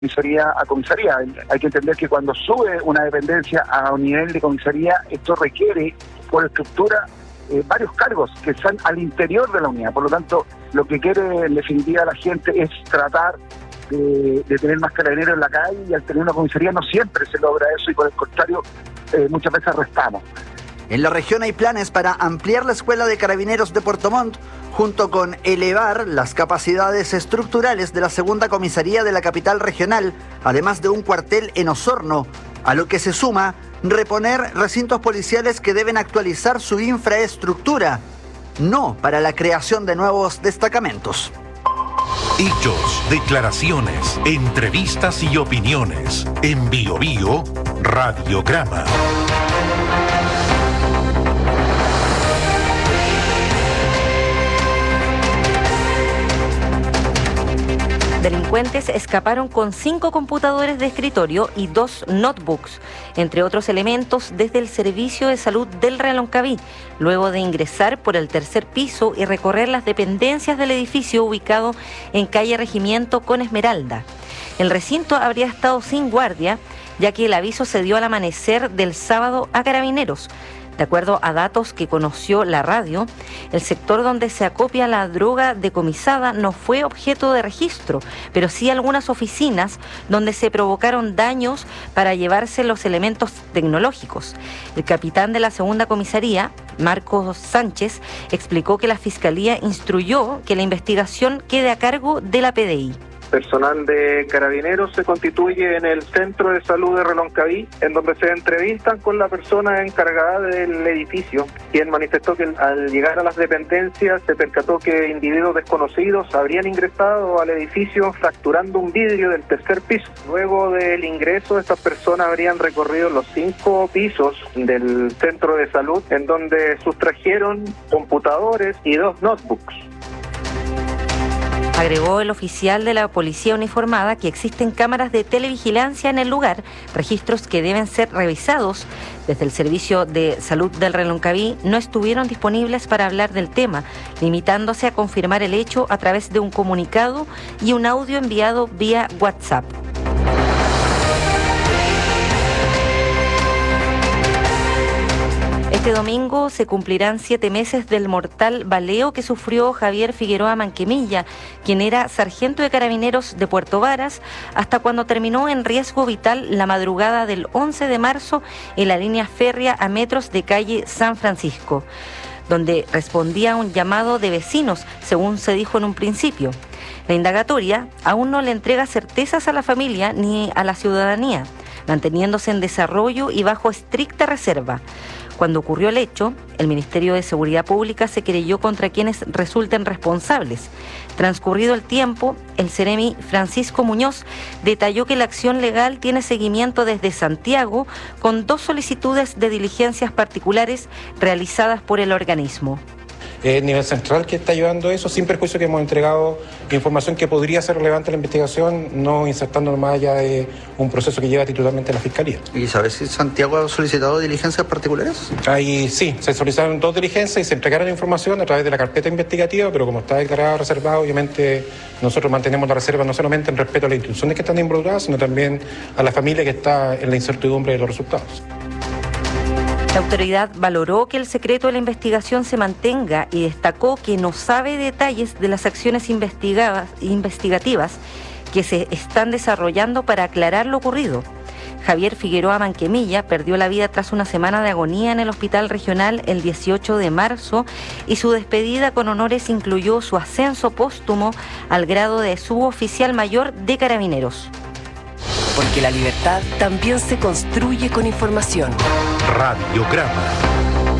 comisaría a comisaría. Hay que entender que cuando sube una dependencia a un nivel de comisaría, esto requiere por estructura varios cargos que están al interior de la unidad. Por lo tanto, lo que quiere en definitiva la gente es tratar de tener más carabineros en la calle, y al tener una comisaría no siempre se logra eso, y por el contrario muchas veces restamos. En la región hay planes para ampliar la Escuela de Carabineros de Puerto Montt, junto con elevar las capacidades estructurales de la segunda comisaría de la capital regional, además de un cuartel en Osorno, a lo que se suma reponer recintos policiales que deben actualizar su infraestructura, no para la creación de nuevos destacamentos. Hechos, declaraciones, entrevistas y opiniones. En Bio Bio, Radiograma. Delincuentes escaparon con 5 computadores de escritorio y 2 notebooks, entre otros elementos, desde el Servicio de Salud del Reloncaví, luego de ingresar por el tercer piso y recorrer las dependencias del edificio ubicado en calle Regimiento con Esmeralda. El recinto habría estado sin guardia, ya que el aviso se dio al amanecer del sábado a Carabineros. De acuerdo a datos que conoció la radio, el sector donde se acopia la droga decomisada no fue objeto de registro, pero sí algunas oficinas donde se provocaron daños para llevarse los elementos tecnológicos. El capitán de la segunda comisaría, Marcos Sánchez, explicó que la Fiscalía instruyó que la investigación quede a cargo de la PDI. Personal de Carabineros se constituye en el Centro de Salud de Reloncaví, en donde se entrevistan con la persona encargada del edificio, quien manifestó que al llegar a las dependencias se percató que individuos desconocidos habrían ingresado al edificio fracturando un vidrio del tercer piso. Luego del ingreso, estas personas habrían recorrido los 5 pisos del Centro de Salud, en donde sustrajeron computadores y 2 notebooks. Agregó el oficial de la policía uniformada que existen cámaras de televigilancia en el lugar, registros que deben ser revisados. Desde el Servicio de Salud del Reloncaví no estuvieron disponibles para hablar del tema, limitándose a confirmar el hecho a través de un comunicado y un audio enviado vía WhatsApp. Este domingo se cumplirán 7 meses del mortal baleo que sufrió Javier Figueroa Manquemilla, quien era sargento de Carabineros de Puerto Varas, hasta cuando terminó en riesgo vital la madrugada del 11 de marzo en la línea férrea a metros de calle San Francisco, donde respondía a un llamado de vecinos, según se dijo en un principio. La indagatoria aún no le entrega certezas a la familia ni a la ciudadanía, manteniéndose en desarrollo y bajo estricta reserva. Cuando ocurrió el hecho, el Ministerio de Seguridad Pública se querelló contra quienes resulten responsables. Transcurrido el tiempo, el Seremi Francisco Muñoz detalló que la acción legal tiene seguimiento desde Santiago, con 2 solicitudes de diligencias particulares realizadas por el organismo. El nivel central que está llevando eso, sin perjuicio que hemos entregado información que podría ser relevante en la investigación, no insertando más allá de un proceso que lleva titularmente la Fiscalía. ¿Y sabes si Santiago ha solicitado diligencias particulares? Ahí sí, se solicitaron 2 diligencias y se entregaron información a través de la carpeta investigativa, pero como está declarado reservado, obviamente nosotros mantenemos la reserva no solamente en respeto a las instituciones que están involucradas, sino también a la familia que está en la incertidumbre de los resultados. La autoridad valoró que el secreto de la investigación se mantenga y destacó que no sabe detalles de las acciones investigativas que se están desarrollando para aclarar lo ocurrido. Javier Figueroa Manquemilla perdió la vida tras una semana de agonía en el hospital regional el 18 de marzo y su despedida con honores incluyó su ascenso póstumo al grado de suboficial mayor de Carabineros. Porque la libertad también se construye con información. Radiograma.